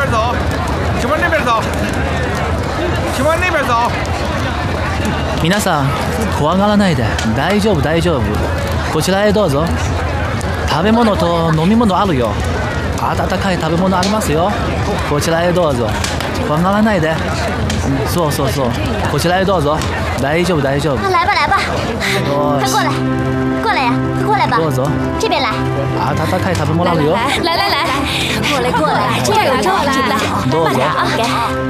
边走，请往那边走，请往那边走。 皆さん怖がらないで、大丈夫大丈夫。こちらへどうぞ。食べ物と飲み物あるよ。温かい食べ物ありますよ。こちらへどうぞ。怖がらないで。そうそうそう。こちらへどうぞ。大丈夫大丈夫。 来吧来吧，快过来，过来呀，快过来吧。 どうぞ。 这边来。 温かい食べ物あるよ。 来，过来，这儿有粥，请吧。 どうぞ。 慢点啊，给。